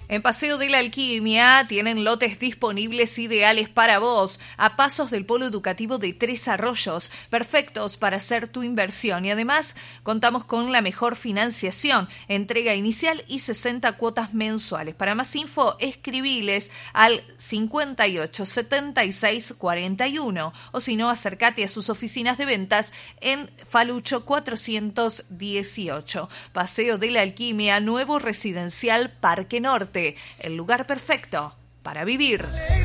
En Paseo de la Alquimia tienen lotes disponibles ideales para vos, a pasos del polo educativo de Tres Arroyos, perfectos para hacer tu inversión. Y además contamos con la mejor financiación, entrega inicial y 60 cuotas mensuales. Para más info, escribiles al 58 76 41 o si no, acércate a sus oficinas de ventas en Falucho 418. Paseo de la Alquimia, nuevo residencial Parque Norte. El lugar perfecto para vivir.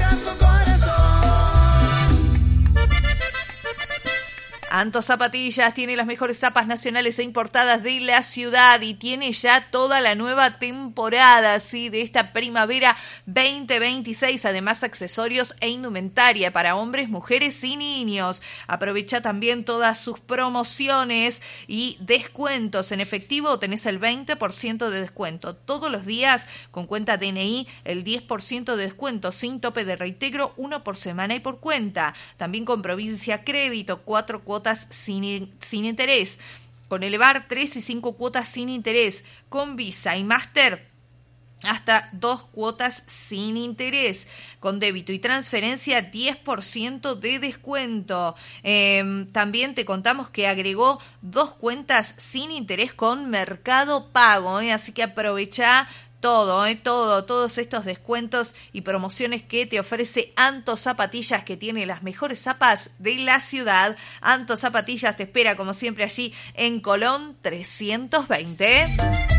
Anto Zapatillas tiene las mejores zapas nacionales e importadas de la ciudad y tiene ya toda la nueva temporada, ¿sí?, de esta primavera 2026. Además, accesorios e indumentaria para hombres, mujeres y niños. Aprovecha también todas sus promociones y descuentos. En efectivo tenés el 20% de descuento. Todos los días con cuenta DNI el 10% de descuento sin tope de reintegro, 1 por semana y por cuenta. También con Provincia Crédito, 4 cuotas sin interés, con Elevar 3 y 5 cuotas sin interés, con Visa y Master hasta 2 cuotas sin interés, con débito y transferencia 10% de descuento. También te contamos que agregó 2 cuentas sin interés con Mercado Pago, así que aprovecha todos estos descuentos y promociones que te ofrece Anto Zapatillas, que tiene las mejores zapas de la ciudad. Anto Zapatillas te espera como siempre allí en Colón 320.